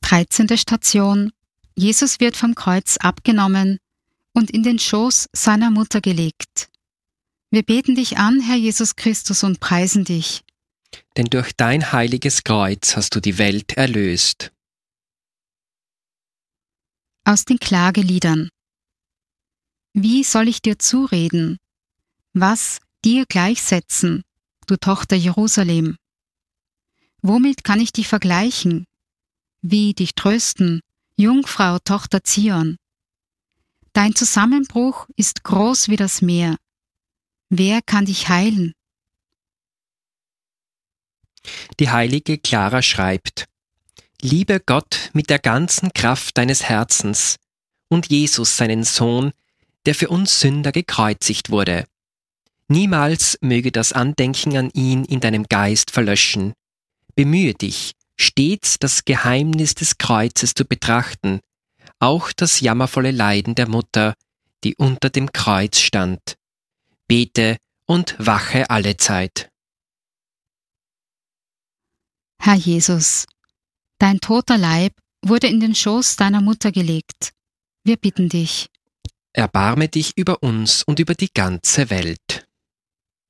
13. Station. Jesus wird vom Kreuz abgenommen und in den Schoß seiner Mutter gelegt. Wir beten dich an, Herr Jesus Christus, und preisen dich. Denn durch dein heiliges Kreuz hast du die Welt erlöst. Aus den Klageliedern. Wie soll ich dir zureden? Was dir gleichsetzen, du Tochter Jerusalem? Womit kann ich dich vergleichen? Wie dich trösten, Jungfrau, Tochter Zion? Dein Zusammenbruch ist groß wie das Meer. Wer kann dich heilen? Die heilige Clara schreibt: Liebe Gott mit der ganzen Kraft deines Herzens und Jesus, seinen Sohn, der für uns Sünder gekreuzigt wurde. Niemals möge das Andenken an ihn in deinem Geist verlöschen. Bemühe dich, stets das Geheimnis des Kreuzes zu betrachten, auch das jammervolle Leiden der Mutter, die unter dem Kreuz stand. Bete und wache allezeit. Herr Jesus, dein toter Leib wurde in den Schoß deiner Mutter gelegt. Wir bitten dich. Erbarme dich über uns und über die ganze Welt.